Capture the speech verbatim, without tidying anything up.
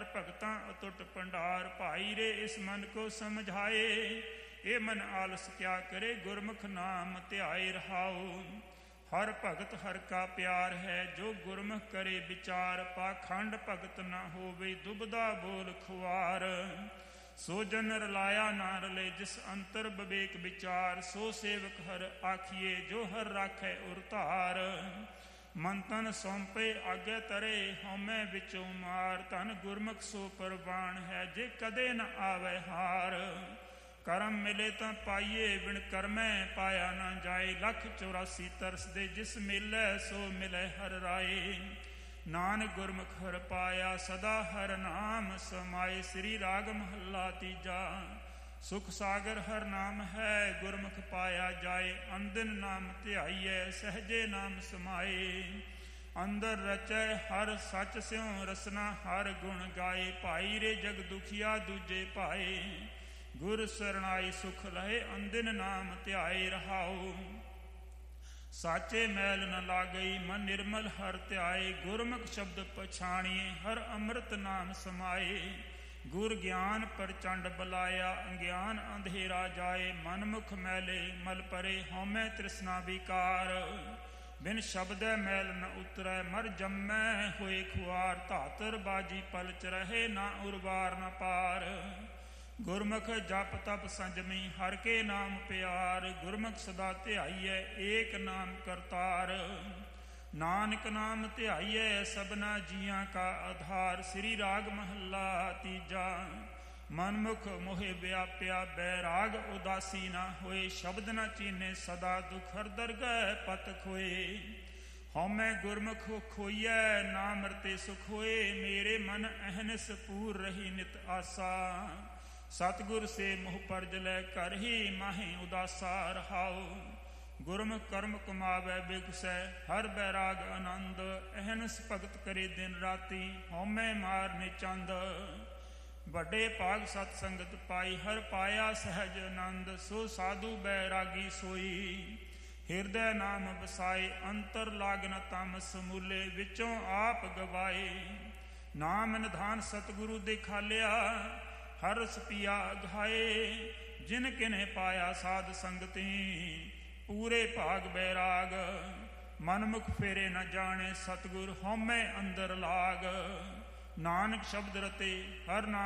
ਭਗਤਾਂ ਅਤੁੱਟ ਭੰਡਾਰ। ਭਾਈ ਰੇ ਇਸ ਮਨ ਕੋ ਸਮਝਾਏ, ਇਹ ਮਨ ਆਲਸ ਕਿਆ ਕਰੇ, ਗੁਰਮੁਖ ਨਾਮ ਧਿਆਏ ਰਹਾਉ। ਹਰ ਭਗਤ ਹਰ ਕਾ ਪਿਆਰ ਹੈ, ਜੋ ਗੁਰਮੁਖ ਕਰੇ ਵਿਚਾਰ। ਪਾਖੰਡ ਭਗਤ ਨਾ ਹੋਵੇ, ਦੁਬਦਾ ਬੋਲ ਖੁਆਰ। ਸੋ ਜਨ ਰਲਾਇਆ ਨਾ ਰਲੇ, ਜਿਸ ਅੰਤਰ ਵਿਵੇਕ ਵਿਚਾਰ। ਸੋ ਸੇਵਕ ਹਰ ਆਖੀਏ, ਜੋ ਹਰ ਰਾਖੈ ਉਰ ਧਾਰ। ਮਨ ਤਨ ਸੌਂਪੇ ਆਗੇ ਤਰੇ, ਹਉਮੈ ਵਿੱਚੋਂ ਮਾਰ। ਧਨ ਗੁਰਮੁਖ ਸੋ ਪ੍ਰਵਾਨ ਹੈ, ਜੇ ਕਦੇ ਨ ਆਵੈ ਹਾਰ। ਕਰਮ ਮਿਲੇ ਤਾਂ ਪਾਈਏ, ਬਿਨ ਕਰਮੈ ਪਾਇਆ ਨਾ ਜਾਏ। ਲੱਖ ਚੁਰਾਸੀ ਤਰਸਦੇ, ਜਿਸ ਮਿਲੈ ਸੋ ਮਿਲੈ ਹਰ ਰਾਏ। ਨਾਨਕ ਗੁਰਮੁਖ ਹਰ ਪਾਇਆ, ਸਦਾ ਹਰ ਨਾਮ ਸਮਾਏ। ਸ੍ਰੀ ਰਾਗ ਮਹੱਲਾ ਤੀਜਾ। ਸੁਖ ਸਾਗਰ ਹਰ ਨਾਮ ਹੈ, ਗੁਰਮੁਖ ਪਾਇਆ ਜਾਏ। ਅੰਦਿਨ ਨਾਮ ਧਿਆਈਐ, ਸਹਜੇ ਨਾਮ ਸਮਾਏ। ਅੰਦਰ ਰਚੈ ਹਰ ਸੱਚ ਸਿਉ, ਰਸਨਾ ਹਰ ਗੁਣ ਗਾਏ। ਭਾਈ ਰੇ ਜਗ ਦੁਖੀਆ ਦੂਜੇ ਭਾਏ, ਗੁਰ ਸਰਣਾਈ ਸੁਖ ਲਹੇ। ਅੰਦਿਨ ਨਾਮ ਧਿਆਏ ਰਹਾਉ, ਸਾਚੇ ਮੈਲ ਨ ਲਾਗਈ। ਮਨ ਨਿਰਮਲ ਹਰ ਧਿਆਏ, ਗੁਰਮੁਖ ਸ਼ਬਦ ਪਛਾਣੀਏ। ਹਰ ਅੰਮ੍ਰਿਤ ਨਾਮ ਸਮਾਏ, ਗੁਰ ਗਿਆਨ ਪ੍ਰਚੰਡ ਬਲਾਇਆ। ਅਗਿਆਨ ਅੰਧੇਰਾ ਜਾਏ, ਮਨ ਮੁਖ ਮੈਲੇ ਮਲ ਪਰੇ। ਹਉਮੈ ਤ੍ਰਿਸ਼ਨਾ ਵਿਕਾਰ, ਬਿਨ ਸ਼ਬਦੈ ਮੈਲ ਨ ਉਤਰੈ। ਮਰ ਜੰਮੈ ਹੋਏ ਖੁਆਰ, ਧਾਤਰ ਬਾਜੀ ਪਲਚ ਰਹੇ। ਨਾ ਉਰਵਾਰ ਨ ਪਾਰ, ਗੁਰਮੁਖ ਜਪ ਤਪ ਸੰਜਮੀ। ਹਰ ਕੇ ਨਾਮ ਪਿਆਰ, ਗੁਰਮੁਖ ਸਦਾ ਧਿਆਈਐ। ਏਕ ਨਾਮ ਕਰਤਾਰ, ਨਾਨਕ ਨਾਮ ਧਿਆਈਐ। ਸਭਨਾ ਜੀਆਂ ਕਾ ਆਧਾਰ। ਸ੍ਰੀ ਰਾਗ ਮਹੱਲਾ ਤੀਜਾ। ਮਨਮੁਖ ਮੋਹਿ ਵਿਆਪਿਆ, ਬੈਰਾਗ ਉਦਾਸੀ ਨਾ ਹੋਏ। ਸ਼ਬਦ ਨ ਚੀਨੇ ਸਦਾ, ਦੁਖ ਹਰ ਦਰਗਹਿ ਪਤ ਖੋਏ। ਹਉਮੈ ਗੁਰਮੁਖ ਖੋਈਐ, ਨਾਮ ਰਤੇ ਸੁਖ ਹੋਏ। ਮੇਰੇ ਮਨ ਅਹਨਿਸ ਪੂਰ ਰਹੀ ਨਿਤ ਆਸਾ। ਸਤਿਗੁਰ ਸੇ ਮੋਹ ਪਰਜ ਲੈ, ਕਰ ਹੀ ਮਾਹੀ ਉਦਾਸਾ ਰਹਾਉ। ਗੁਰਮੁਖ ਕਰਮ ਕਮਾਵੈ ਬਿਗਸੈ, ਹਰ ਬੈਰਾਗ ਆਨੰਦ। ਅਹਨਿਸ ਭਗਤ ਕਰੇ ਦਿਨ ਰਾਤੀ, ਹਉਮੈ ਮਾਰਨੇ ਚੰਦ। ਵੱਡੇ ਭਾਗ ਸਤ ਸੰਗਤ ਪਾਈ, ਹਰ ਪਾਇਆ ਸਹਿਜ ਆਨੰਦ। ਸੋ ਸਾਧੂ ਬੈਰਾਗੀ ਸੋਈ, ਹਿਰਦੈ ਨਾਮ ਵਸਾਏ। ਅੰਤਰ ਲਾਗਨ ਤਮ ਸਮੂਲੇ, ਵਿੱਚੋਂ ਆਪ ਗਵਾਏ। ਨਾਮ ਨਿਧਾਨ ਸਤਿਗੁਰੂ ਦਿਖਾਲਿਆ, ਹਰ ਰਸ ਪੀਆ ਅਘਾਏ। ਜਿਨ ਕਿਨੇ ਪਾਇਆ ਸਾਧ ਸੰਗਤੀ, ਪੂਰੇ ਭਾਗ ਬੈਰਾਗ। ਮਨਮੁਖ ਫੇਰੇ ਨ ਜਾਣੇ, ਸਤਿਗੁਰ ਹਉਮੈ ਅੰਦਰ ਲਾਗ। ਨਾਨਕ ਸ਼ਬਦ ਰਤੇ ਹਰ ਨਾਮ